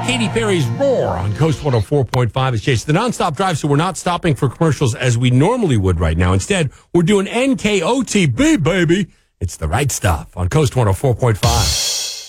Katy Perry's Roar on Coast 104.5 is Chase. The nonstop drive, so we're not stopping for commercials as we normally would right now. Instead, we're doing NKOTB, baby. It's the right stuff on Coast 104.5.